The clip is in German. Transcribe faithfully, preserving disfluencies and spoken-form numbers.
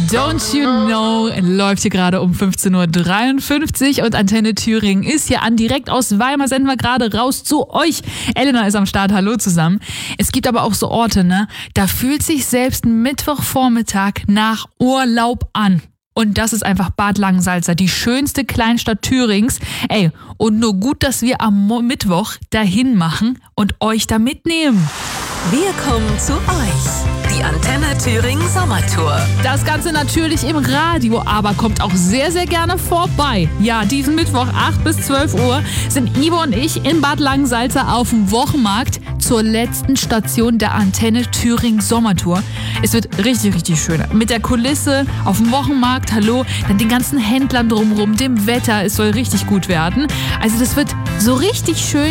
Don't You Know läuft hier gerade um fünfzehn Uhr dreiundfünfzig und Antenne Thüringen ist hier an. Direkt aus Weimar senden wir gerade raus zu euch. Elena ist am Start, hallo zusammen. Es gibt aber auch so Orte, ne? Da fühlt sich selbst ein Mittwochvormittag nach Urlaub an. Und das ist einfach Bad Langensalza, die schönste Kleinstadt Thürings. Ey, und nur gut, dass wir am Mittwoch dahin machen und euch da mitnehmen. Wir kommen zu euch. Die Antenne Thüringen Sommertour. Das Ganze natürlich im Radio, aber kommt auch sehr, sehr gerne vorbei. Ja, diesen Mittwoch acht bis zwölf Uhr sind Ivo und ich in Bad Langensalza auf dem Wochenmarkt zur letzten Station der Antenne Thüringen Sommertour. Es wird richtig, richtig schön. Mit der Kulisse auf dem Wochenmarkt, hallo, dann den ganzen Händlern drumherum, dem Wetter, es soll richtig gut werden. Also das wird so richtig schön.